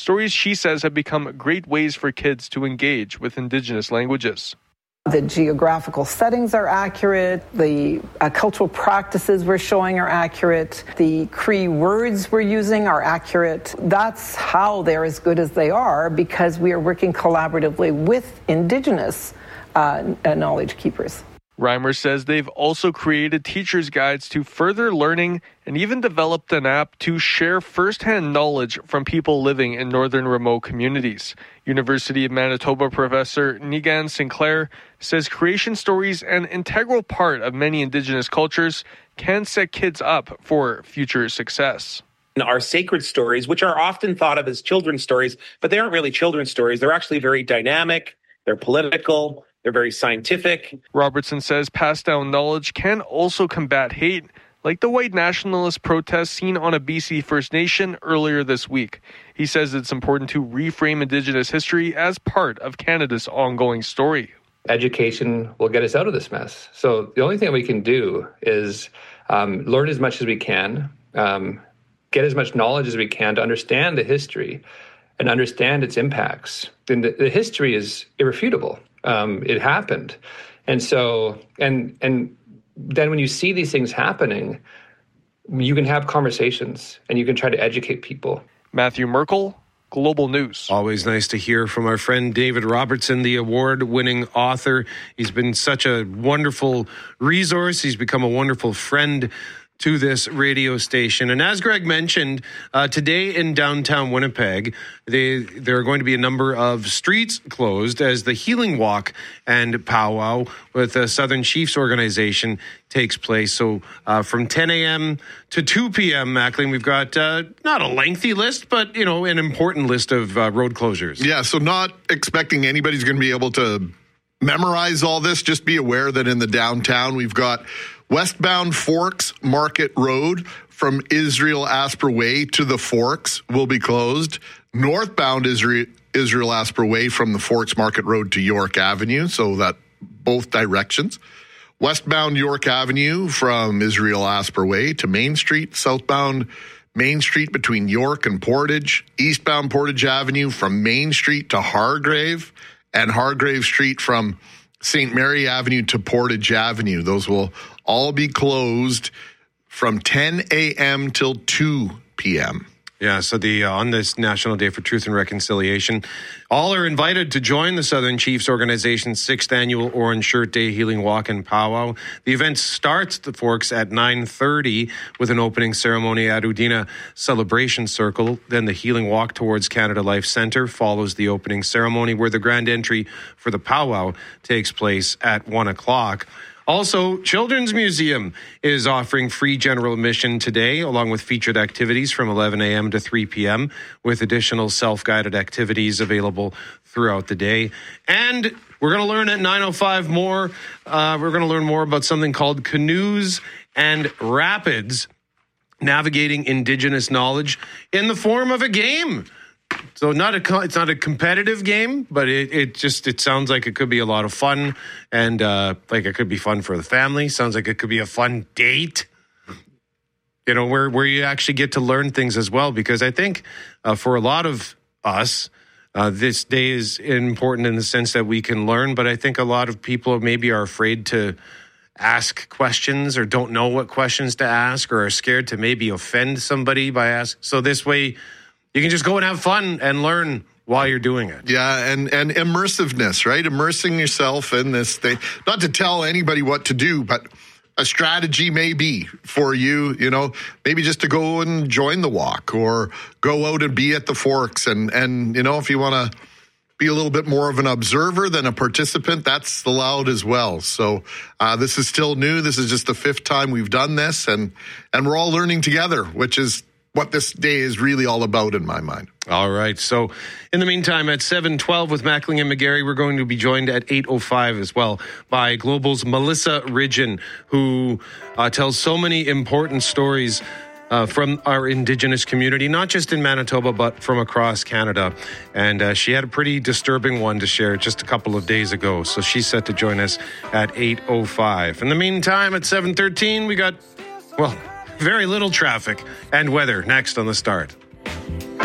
Stories, she says, have become great ways for kids to engage with Indigenous languages. The geographical settings are accurate, the cultural practices we're showing are accurate, the Cree words we're using are accurate. That's how they're as good as they are, because we are working collaboratively with Indigenous knowledge keepers. Reimer says they've also created teachers' guides to further learning and even developed an app to share firsthand knowledge from people living in northern remote communities. University of Manitoba professor Nigan Sinclair says creation stories, an integral part of many Indigenous cultures, can set kids up for future success. Our sacred stories, which are often thought of as children's stories, but they aren't really children's stories. They're actually very dynamic, they're political, they're very scientific. Robertson says passed down knowledge can also combat hate, like the white nationalist protests seen on a BC First Nation earlier this week. He says it's important to reframe Indigenous history as part of Canada's ongoing story. Education will get us out of this mess. So the only thing we can do is learn as much as we can, get as much knowledge as we can to understand the history and understand its impacts. And the history is irrefutable. It happened. And so, and then when you see these things happening, you can have conversations and you can try to educate people. Matthew Merkel, Global News. Always nice to hear from our friend David Robertson, the award-winning author. He's been such a wonderful resource. He's become a wonderful friend to this radio station. And as Greg mentioned, today in downtown Winnipeg, there are going to be a number of streets closed as the Healing Walk and Powwow with the Southern Chiefs organization takes place. So from 10 a.m. to 2 p.m., Mackling, we've got not a lengthy list, but, you know, an important list of road closures. Yeah, so not expecting anybody's going to be able to memorize all this. Just be aware that in the downtown, we've got westbound Forks Market Road from Israel Asper Way to the Forks will be closed. Northbound Israel Asper Way from the Forks Market Road to York Avenue, so that both directions. Westbound York Avenue from Israel Asper Way to Main Street. Southbound Main Street between York and Portage. Eastbound Portage Avenue from Main Street to Hargrave. And Hargrave Street from St. Mary Avenue to Portage Avenue. Those will all be closed from 10 a.m. till 2 p.m. Yeah, so on this National Day for Truth and Reconciliation, all are invited to join the Southern Chiefs Organization's 6th Annual Orange Shirt Day Healing Walk and Powwow. The event starts at the Forks at 9:30 with an opening ceremony at Udina Celebration Circle. Then the Healing Walk towards Canada Life Centre follows the opening ceremony, where the grand entry for the powwow takes place at 1 o'clock. Also, Children's Museum is offering free general admission today, along with featured activities from 11 a.m. to 3 p.m., with additional self-guided activities available throughout the day. And we're going to learn at 9:05 more. We're going to learn more about something called Canoes and Rapids, navigating Indigenous knowledge in the form of a game. So it's not a competitive game, but it sounds like it could be a lot of fun, and like it could be fun for the family. Sounds like it could be a fun date, you know, where you actually get to learn things as well. Because I think for a lot of us, this day is important in the sense that we can learn. But I think a lot of people maybe are afraid to ask questions, or don't know what questions to ask, or are scared to maybe offend somebody by asking. So this way, you can just go and have fun and learn while you're doing it. Yeah, and immersiveness, right? Immersing yourself in this thing. Not to tell anybody what to do, but a strategy may be for you, you know, maybe just to go and join the walk, or go out and be at the Forks. And you know, if you want to be a little bit more of an observer than a participant, that's allowed as well. So this is still new. This is just the 5th time we've done this, and we're all learning together, which is what this day is really all about in my mind. All right. So in the meantime, at 7:12 with Mackling and McGarry, we're going to be joined at 8:05 as well by Global's Melissa Ridgen, who tells so many important stories from our Indigenous community, not just in Manitoba, but from across Canada. And she had a pretty disturbing one to share just a couple of days ago. So she's set to join us at 8:05. In the meantime, at 7:13, we got, well, very little traffic and weather next on The Start.